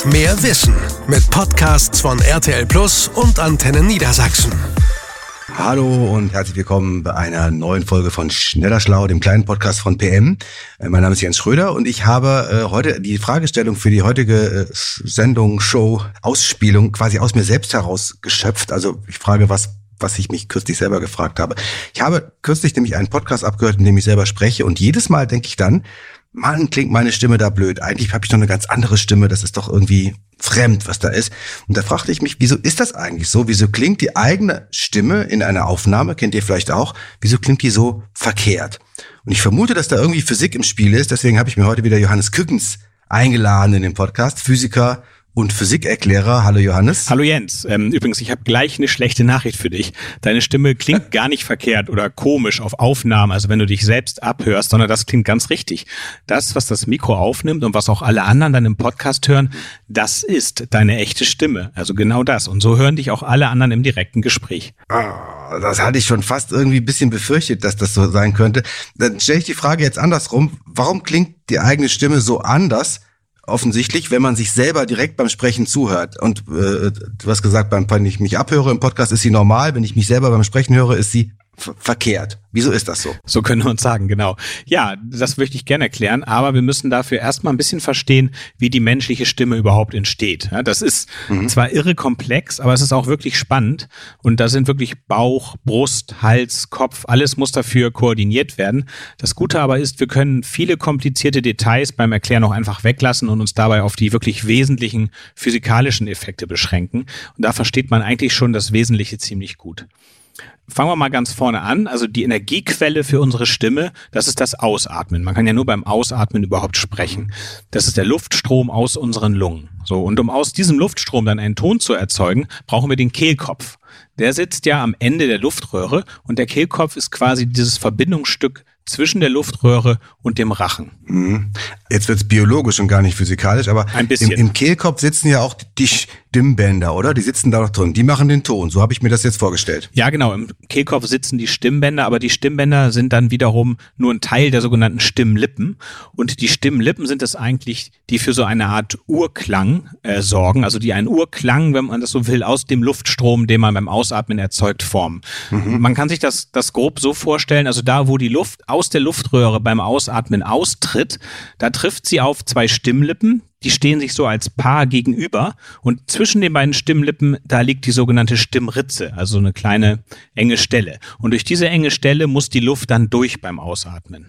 mehr Wissen mit Podcasts von RTL Plus und Antenne Niedersachsen. Hallo und herzlich willkommen bei einer neuen Folge von Schneller Schlau, dem kleinen Podcast von PM. Mein Name ist Jens Schröder und ich habe heute die Fragestellung für die heutige Sendung, Show, Ausspielung quasi aus mir selbst heraus geschöpft. Also ich frage was ich mich kürzlich selber gefragt habe. Ich habe kürzlich nämlich einen Podcast abgehört, in dem ich selber spreche und jedes Mal denke ich dann, Mann, klingt meine Stimme da blöd. Eigentlich habe ich doch eine ganz andere Stimme. Das ist doch irgendwie fremd, was da ist. Und da fragte ich mich, wieso ist das eigentlich so? Wieso klingt die eigene Stimme in einer Aufnahme, kennt ihr vielleicht auch, wieso klingt die so verkehrt? Und ich vermute, dass da irgendwie Physik im Spiel ist. Deswegen habe ich mir heute wieder Johannes Kückens eingeladen in den Podcast, Physiker und Physikerklärer. Hallo Johannes. Hallo Jens. Übrigens, ich habe gleich eine schlechte Nachricht für dich. Deine Stimme klingt gar nicht verkehrt oder komisch auf Aufnahmen, also wenn du dich selbst abhörst, sondern das klingt ganz richtig. Das, was das Mikro aufnimmt und was auch alle anderen dann im Podcast hören, das ist deine echte Stimme. Also genau das. Und so hören dich auch alle anderen im direkten Gespräch. Das hatte ich schon fast irgendwie ein bisschen befürchtet, dass das so sein könnte. Dann stelle ich die Frage jetzt andersrum. Warum klingt die eigene Stimme so anders? Offensichtlich, wenn man sich selber direkt beim Sprechen zuhört. Und du hast gesagt, wenn ich mich abhöre im Podcast, ist sie normal. Wenn ich mich selber beim Sprechen höre, ist sie verkehrt. Wieso ist das so? So können wir uns sagen, genau. Ja, das möchte ich gerne erklären, aber wir müssen dafür erstmal ein bisschen verstehen, wie die menschliche Stimme überhaupt entsteht. Ja, das ist zwar irre komplex, aber es ist auch wirklich spannend und da sind wirklich Bauch, Brust, Hals, Kopf, alles muss dafür koordiniert werden. Das Gute aber ist, wir können viele komplizierte Details beim Erklären auch einfach weglassen und uns dabei auf die wirklich wesentlichen physikalischen Effekte beschränken. Und da versteht man eigentlich schon das Wesentliche ziemlich gut. Fangen wir mal ganz vorne an. Also die Energiequelle für unsere Stimme, das ist das Ausatmen. Man kann ja nur beim Ausatmen überhaupt sprechen. Das ist der Luftstrom aus unseren Lungen. So, und um aus diesem Luftstrom dann einen Ton zu erzeugen, brauchen wir den Kehlkopf. Der sitzt ja am Ende der Luftröhre und der Kehlkopf ist quasi dieses Verbindungsstück zwischen der Luftröhre und dem Rachen. Jetzt wird's biologisch und gar nicht physikalisch, aber ein bisschen. Im Kehlkopf sitzen ja auch die Stimmbänder, oder? Die sitzen da noch drin. Die machen den Ton. So habe ich mir das jetzt vorgestellt. Ja, genau. Im Kehlkopf sitzen die Stimmbänder, aber die Stimmbänder sind dann wiederum nur ein Teil der sogenannten Stimmlippen. Und die Stimmlippen sind es eigentlich, die für so eine Art Urklang sorgen, also die einen Urklang, wenn man das so will, aus dem Luftstrom, den man beim Ausatmen erzeugt, formen. Man kann sich das grob so vorstellen, also da, wo die Luft aus der Luftröhre beim Ausatmen austritt, da trifft sie auf zwei Stimmlippen, die stehen sich so als Paar gegenüber und zwischen den beiden Stimmlippen, da liegt die sogenannte Stimmritze, also eine kleine enge Stelle. Und durch diese enge Stelle muss die Luft dann durch beim Ausatmen.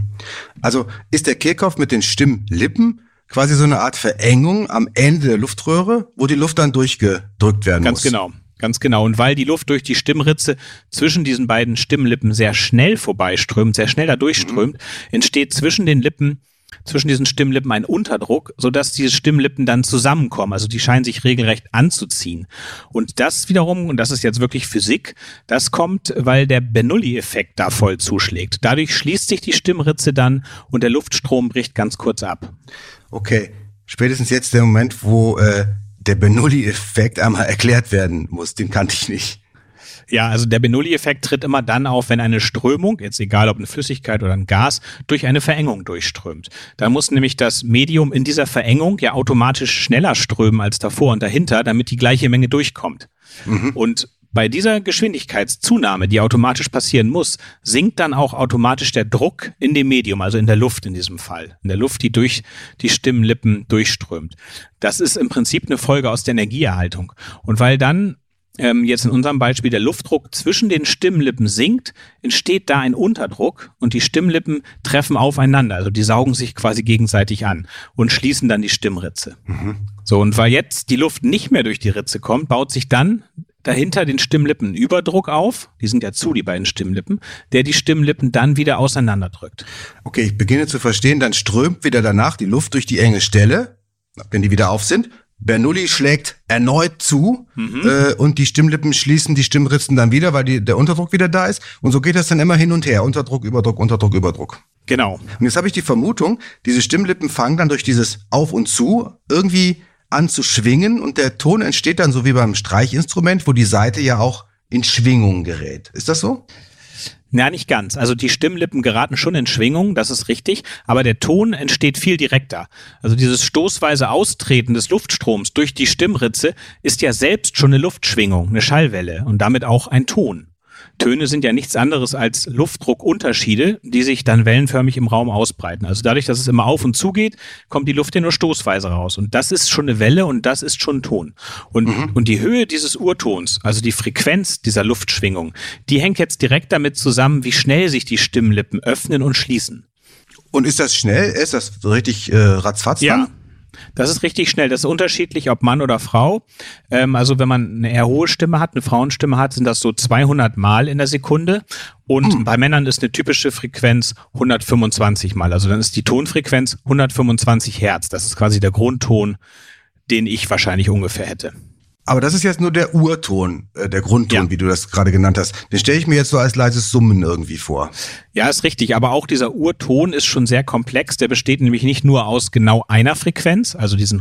Also ist der Kehlkopf mit den Stimmlippen quasi so eine Art Verengung am Ende der Luftröhre, wo die Luft dann durchgedrückt werden muss? Ganz genau. Und weil die Luft durch die Stimmritze zwischen diesen beiden Stimmlippen sehr schnell vorbeiströmt, sehr schnell da durchströmt, entsteht zwischen diesen Stimmlippen ein Unterdruck, sodass diese Stimmlippen dann zusammenkommen. Also die scheinen sich regelrecht anzuziehen. Und das wiederum, und das ist jetzt wirklich Physik, das kommt, weil der Bernoulli-Effekt da voll zuschlägt. Dadurch schließt sich die Stimmritze dann und der Luftstrom bricht ganz kurz ab. Okay, spätestens jetzt der Moment, wo der Bernoulli-Effekt einmal erklärt werden muss. Den kannte ich nicht. Ja, also der Bernoulli-Effekt tritt immer dann auf, wenn eine Strömung, jetzt egal ob eine Flüssigkeit oder ein Gas, durch eine Verengung durchströmt. Dann muss nämlich das Medium in dieser Verengung ja automatisch schneller strömen als davor und dahinter, damit die gleiche Menge durchkommt. Und bei dieser Geschwindigkeitszunahme, die automatisch passieren muss, sinkt dann auch automatisch der Druck in dem Medium, also in der Luft in diesem Fall. In der Luft, die durch die Stimmlippen durchströmt. Das ist im Prinzip eine Folge aus der Energieerhaltung. Und weil dann jetzt in unserem Beispiel der Luftdruck zwischen den Stimmlippen sinkt, entsteht da ein Unterdruck und die Stimmlippen treffen aufeinander. Also die saugen sich quasi gegenseitig an und schließen dann die Stimmritze. So, und weil jetzt die Luft nicht mehr durch die Ritze kommt, baut sich dann dahinter den Stimmlippen Überdruck auf, die sind ja zu, die beiden Stimmlippen, der die Stimmlippen dann wieder auseinanderdrückt. Okay, ich beginne zu verstehen, dann strömt wieder danach die Luft durch die enge Stelle, wenn die wieder auf sind. Bernoulli schlägt erneut zu und die Stimmlippen schließen die Stimmritzen dann wieder, weil der Unterdruck wieder da ist. Und so geht das dann immer hin und her. Unterdruck, Überdruck, Unterdruck, Überdruck. Genau. Und jetzt habe ich die Vermutung, diese Stimmlippen fangen dann durch dieses Auf und Zu irgendwie an zu schwingen und der Ton entsteht dann so wie beim Streichinstrument, wo die Saite ja auch in Schwingung gerät. Ist das so? Ja, nicht ganz. Also die Stimmlippen geraten schon in Schwingung, das ist richtig, aber der Ton entsteht viel direkter. Also dieses stoßweise Austreten des Luftstroms durch die Stimmritze ist ja selbst schon eine Luftschwingung, eine Schallwelle und damit auch ein Ton. Töne sind ja nichts anderes als Luftdruckunterschiede, die sich dann wellenförmig im Raum ausbreiten. Also dadurch, dass es immer auf und zu geht, kommt die Luft ja nur stoßweise raus. Und das ist schon eine Welle und das ist schon Ton. Und die Höhe dieses Urtons, also die Frequenz dieser Luftschwingung, die hängt jetzt direkt damit zusammen, wie schnell sich die Stimmlippen öffnen und schließen. Und ist das schnell? Ist das richtig ratzfatz dann? Ja. Das ist richtig schnell. Das ist unterschiedlich, ob Mann oder Frau. Also wenn man eine eher hohe Stimme hat, eine Frauenstimme hat, sind das so 200 Mal in der Sekunde. Und bei Männern ist eine typische Frequenz 125 Mal. Also dann ist die Tonfrequenz 125 Hertz. Das ist quasi der Grundton, den ich wahrscheinlich ungefähr hätte. Aber das ist jetzt nur der Urton, der Grundton, wie du das gerade genannt hast. Den stelle ich mir jetzt so als leises Summen irgendwie vor. Ja, ist richtig. Aber auch dieser Urton ist schon sehr komplex. Der besteht nämlich nicht nur aus genau einer Frequenz, also diesen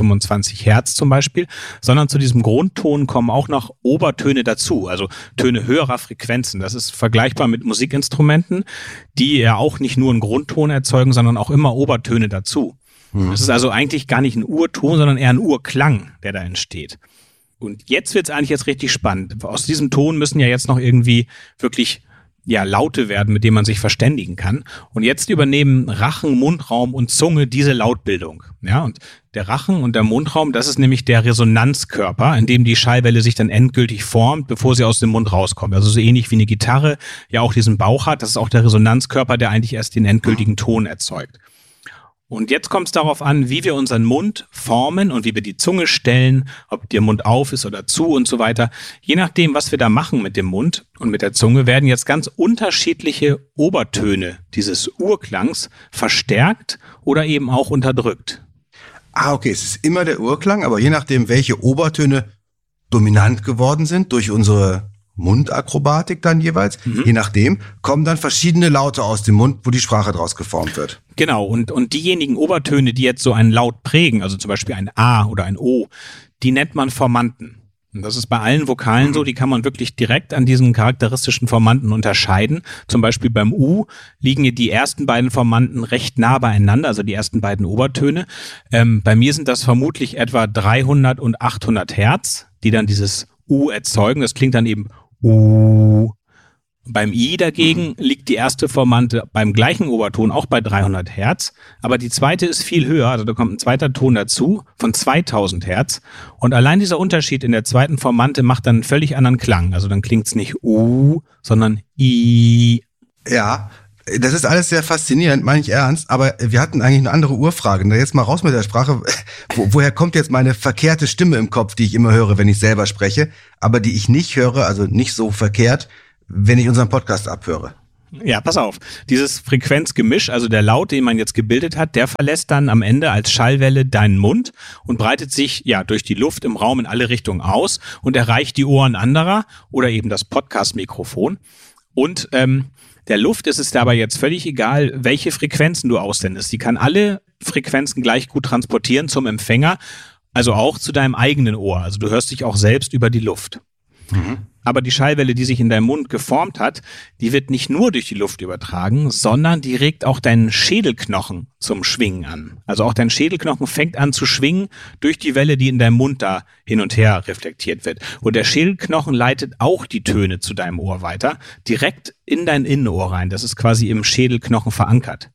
125 Hertz zum Beispiel, sondern zu diesem Grundton kommen auch noch Obertöne dazu, also Töne höherer Frequenzen. Das ist vergleichbar mit Musikinstrumenten, die ja auch nicht nur einen Grundton erzeugen, sondern auch immer Obertöne dazu. Das ist also eigentlich gar nicht ein Urton, sondern eher ein Urklang, der da entsteht. Und jetzt wird's eigentlich jetzt richtig spannend. Aus diesem Ton müssen ja jetzt noch irgendwie wirklich Laute werden, mit denen man sich verständigen kann. Und jetzt übernehmen Rachen, Mundraum und Zunge diese Lautbildung. Ja, und der Rachen und der Mundraum, das ist nämlich der Resonanzkörper, in dem die Schallwelle sich dann endgültig formt, bevor sie aus dem Mund rauskommt. Also so ähnlich wie eine Gitarre ja auch diesen Bauch hat. Das ist auch der Resonanzkörper, der eigentlich erst den endgültigen Ton erzeugt. Und jetzt kommt es darauf an, wie wir unseren Mund formen und wie wir die Zunge stellen, ob der Mund auf ist oder zu und so weiter. Je nachdem, was wir da machen mit dem Mund und mit der Zunge, werden jetzt ganz unterschiedliche Obertöne dieses Urklangs verstärkt oder eben auch unterdrückt. Okay, es ist immer der Urklang, aber je nachdem, welche Obertöne dominant geworden sind durch unsere Mundakrobatik dann jeweils, je nachdem, kommen dann verschiedene Laute aus dem Mund, wo die Sprache draus geformt wird. Genau, und diejenigen Obertöne, die jetzt so einen Laut prägen, also zum Beispiel ein A oder ein O, die nennt man Formanten. Und das ist bei allen Vokalen so, die kann man wirklich direkt an diesen charakteristischen Formanten unterscheiden. Zum Beispiel beim U liegen die ersten beiden Formanten recht nah beieinander, also die ersten beiden Obertöne. Bei mir sind das vermutlich etwa 300 und 800 Hertz, die dann dieses U erzeugen. Das klingt dann eben U. Beim I dagegen liegt die erste Formante beim gleichen Oberton auch bei 300 Hertz, aber die zweite ist viel höher, also da kommt ein zweiter Ton dazu von 2000 Hertz und allein dieser Unterschied in der zweiten Formante macht dann einen völlig anderen Klang, also dann klingt's nicht U, sondern I. Ja, das ist alles sehr faszinierend, meine ich ernst, aber wir hatten eigentlich eine andere Urfrage. Jetzt mal raus mit der Sprache. Woher kommt jetzt meine verkehrte Stimme im Kopf, die ich immer höre, wenn ich selber spreche, aber die ich nicht höre, also nicht so verkehrt, wenn ich unseren Podcast abhöre? Ja, pass auf. Dieses Frequenzgemisch, also der Laut, den man jetzt gebildet hat, der verlässt dann am Ende als Schallwelle deinen Mund und breitet sich durch die Luft im Raum in alle Richtungen aus und erreicht die Ohren anderer oder eben das Podcast-Mikrofon. Und der Luft ist es dabei jetzt völlig egal, welche Frequenzen du aussendest. Die kann alle Frequenzen gleich gut transportieren zum Empfänger, also auch zu deinem eigenen Ohr. Also du hörst dich auch selbst über die Luft. Aber die Schallwelle, die sich in deinem Mund geformt hat, die wird nicht nur durch die Luft übertragen, sondern die regt auch deinen Schädelknochen zum Schwingen an. Also auch dein Schädelknochen fängt an zu schwingen durch die Welle, die in deinem Mund da hin und her reflektiert wird. Und der Schädelknochen leitet auch die Töne zu deinem Ohr weiter, direkt in dein Innenohr rein. Das ist quasi im Schädelknochen verankert.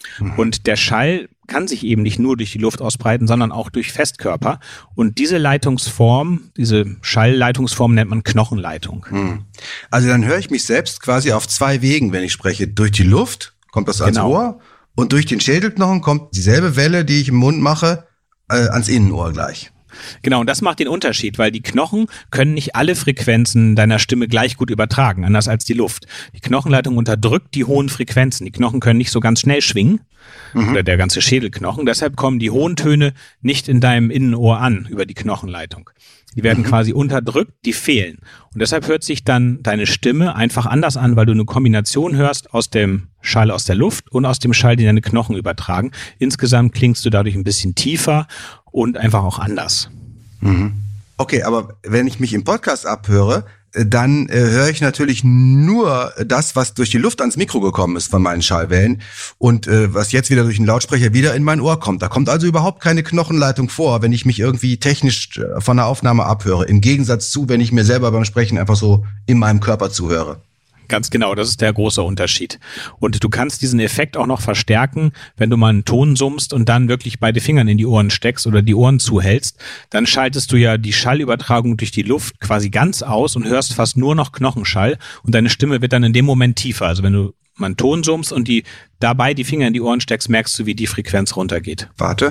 Und der Schall kann sich eben nicht nur durch die Luft ausbreiten, sondern auch durch Festkörper. Und diese Leitungsform, diese Schallleitungsform nennt man Knochenleitung. Also dann höre ich mich selbst quasi auf zwei Wegen, wenn ich spreche. Durch die Luft kommt das ans Ohr und durch den Schädelknochen kommt dieselbe Welle, die ich im Mund mache, ans Innenohr gleich. Genau, und das macht den Unterschied, weil die Knochen können nicht alle Frequenzen deiner Stimme gleich gut übertragen, anders als die Luft. Die Knochenleitung unterdrückt die hohen Frequenzen. Die Knochen können nicht so ganz schnell schwingen, oder der ganze Schädelknochen. Deshalb kommen die hohen Töne nicht in deinem Innenohr an, über die Knochenleitung. Die werden quasi unterdrückt, die fehlen. Und deshalb hört sich dann deine Stimme einfach anders an, weil du eine Kombination hörst aus dem Schall aus der Luft und aus dem Schall, den deine Knochen übertragen. Insgesamt klingst du dadurch ein bisschen tiefer und einfach auch anders. Okay, aber wenn ich mich im Podcast abhöre, dann höre ich natürlich nur das, was durch die Luft ans Mikro gekommen ist von meinen Schallwellen und was jetzt wieder durch den Lautsprecher wieder in mein Ohr kommt. Da kommt also überhaupt keine Knochenleitung vor, wenn ich mich irgendwie technisch von der Aufnahme abhöre. Im Gegensatz zu, wenn ich mir selber beim Sprechen einfach so in meinem Körper zuhöre. Ganz genau, das ist der große Unterschied. Und du kannst diesen Effekt auch noch verstärken, wenn du mal einen Ton summst und dann wirklich beide Fingern in die Ohren steckst oder die Ohren zuhältst. Dann schaltest du ja die Schallübertragung durch die Luft quasi ganz aus und hörst fast nur noch Knochenschall und deine Stimme wird dann in dem Moment tiefer. Also wenn du mal einen Ton summst und dabei die Finger in die Ohren steckst, merkst du, wie die Frequenz runtergeht. Warte.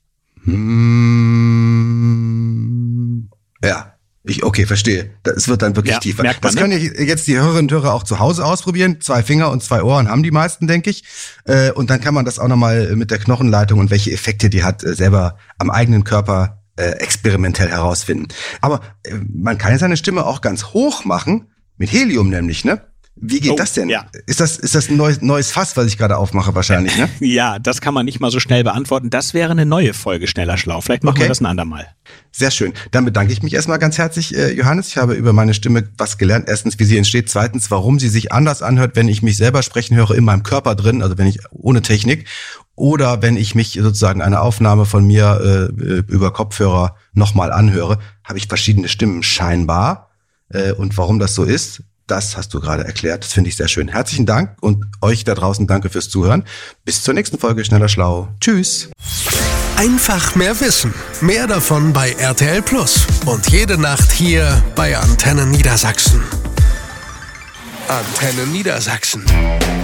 Ja. Okay, verstehe. Das wird dann wirklich tiefer. Merkt man, das können jetzt die Hörerinnen und Hörer auch zu Hause ausprobieren. 2 Finger und 2 Ohren haben die meisten, denke ich. Und dann kann man das auch nochmal mit der Knochenleitung und welche Effekte die hat, selber am eigenen Körper experimentell herausfinden. Aber man kann seine Stimme auch ganz hoch machen, mit Helium nämlich, ne? Wie geht das denn? Ja. Ist das ein neues Fass, was ich gerade aufmache wahrscheinlich, ne? Ja, das kann man nicht mal so schnell beantworten. Das wäre eine neue Folge Schneller Schlau. Vielleicht machen wir das ein andermal. Sehr schön. Dann bedanke ich mich erstmal ganz herzlich, Johannes. Ich habe über meine Stimme was gelernt. Erstens, wie sie entsteht. Zweitens, warum sie sich anders anhört, wenn ich mich selber sprechen höre in meinem Körper drin, also wenn ich ohne Technik. Oder wenn ich mich sozusagen eine Aufnahme von mir über Kopfhörer nochmal anhöre, habe ich verschiedene Stimmen scheinbar. Und warum das so ist, das hast du gerade erklärt. Das finde ich sehr schön. Herzlichen Dank und euch da draußen danke fürs Zuhören. Bis zur nächsten Folge Schneller Schlau. Tschüss. Einfach mehr Wissen. Mehr davon bei RTL Plus. Und jede Nacht hier bei Antenne Niedersachsen. Antenne Niedersachsen.